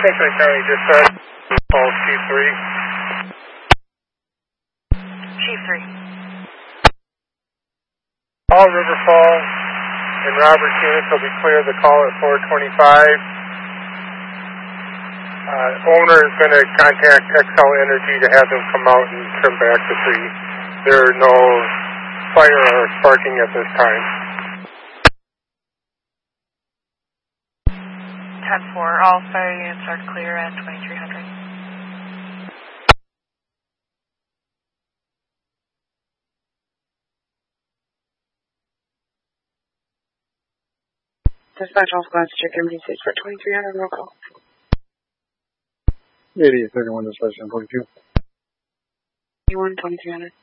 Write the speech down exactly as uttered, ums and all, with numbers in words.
Saint Clair County Dispatch, call Chief three. Chief three. All River Falls and Roberts units will be clear of the call at four twenty-five. Uh, owner is going to contact Xcel Energy to have them come out and trim back the tree. There are no fire or sparking at this time. ten four, all fire units are clear at twenty-three hundred. Dispatch all squads, check empty stage for twenty-three hundred, roll call. eighty-eight thirty-one, dispatch ten forty-two. one twenty-three hundred.